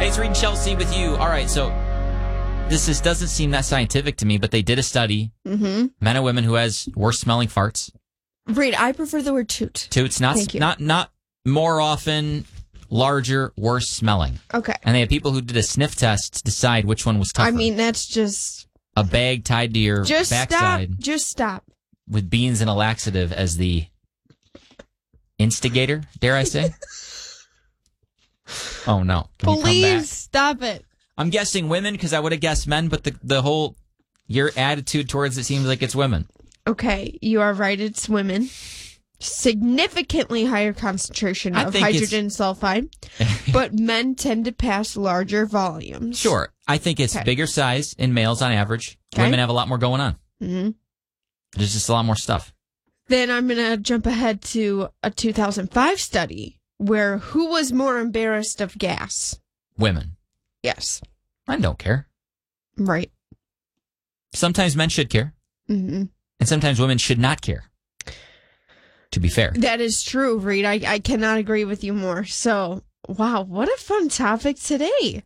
Hey, it's Reed Chelsea with you. All right, so this doesn't seem that scientific to me, but they did a study. Men and women who has worse smelling farts. Reed, I prefer the word toot. Toots, not more often, larger, worse smelling. Okay. And they had people who did a sniff test to decide which one was tougher. I mean, that's just... A bag tied to your backside. Just stop. With beans and a laxative as the instigator, dare I say? Oh, no. Can you come back? Please stop it. I'm guessing women because I would have guessed men, but the whole, your attitude towards it seems like it's women. Okay, you are right. It's women. Significantly higher concentration of hydrogen sulfide, but men tend to pass larger volumes. Sure. I think it's bigger size in males on average. Okay. Women have a lot more going on. Mm-hmm. There's just a lot more stuff. Then I'm going to jump ahead to a 2005 study where who was more embarrassed of gas? Women. Yes. Men don't care. Right. Sometimes men should care. Mm-hmm. And sometimes women should not care. To be fair. That is true, Reed. I cannot agree with you more. So, wow, what a fun topic today.